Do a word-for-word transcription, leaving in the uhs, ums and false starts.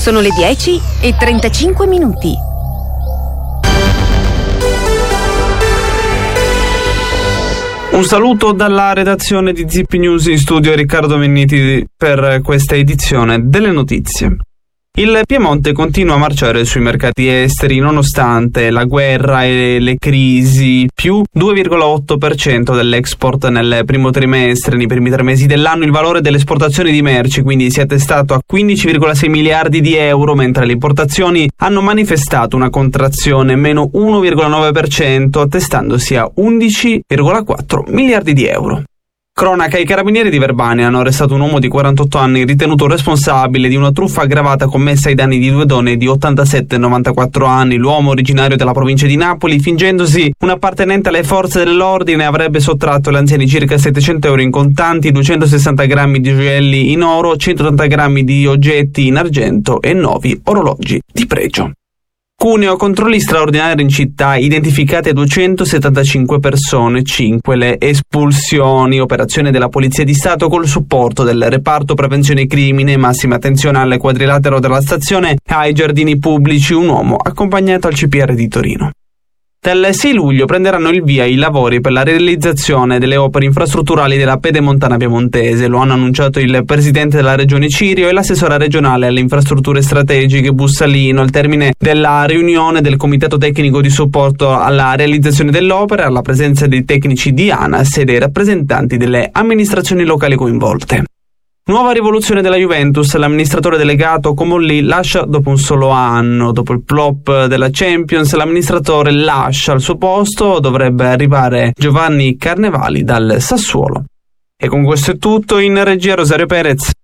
Sono le dieci e trentacinque minuti. Un saluto dalla redazione di Zip News, in studio Riccardo Menniti per questa edizione delle notizie. Il Piemonte continua a marciare sui mercati esteri nonostante la guerra e le crisi, più due virgola otto per cento dell'export nel primo trimestre. Nei primi tre mesi dell'anno il valore delle esportazioni di merci quindi si è attestato a quindici virgola sei miliardi di euro, mentre le importazioni hanno manifestato una contrazione meno uno virgola nove per cento, attestandosi a undici virgola quattro miliardi di euro. Cronaca: i carabinieri di Verbania hanno arrestato un uomo di quarantotto anni ritenuto responsabile di una truffa aggravata commessa ai danni di due donne di ottantasette e novantaquattro anni. L'uomo, originario della provincia di Napoli, fingendosi un appartenente alle forze dell'ordine, avrebbe sottratto alle anziane circa settecento euro in contanti, duecentosessanta grammi di gioielli in oro, centottanta grammi di oggetti in argento e nuovi orologi di pregio. Cuneo: controlli straordinari in città, identificate duecentosettantacinque persone, cinque le espulsioni, operazione della Polizia di Stato col supporto del reparto prevenzione crimine, massima attenzione al quadrilatero della stazione e ai giardini pubblici, un uomo accompagnato al C P R di Torino. Dal sei luglio prenderanno il via i lavori per la realizzazione delle opere infrastrutturali della Pedemontana Piemontese. Lo hanno annunciato il presidente della regione Cirio e l'assessora regionale alle infrastrutture strategiche Bussalino al termine della riunione del comitato tecnico di supporto alla realizzazione dell'opera, alla presenza dei tecnici di ANAS e dei rappresentanti delle amministrazioni locali coinvolte. Nuova rivoluzione della Juventus: l'amministratore delegato Comolli lascia dopo un solo anno. Dopo il flop della Champions, l'amministratore lascia il suo posto, dovrebbe arrivare Giovanni Carnevali dal Sassuolo. E con questo è tutto. In regia Rosario Perez.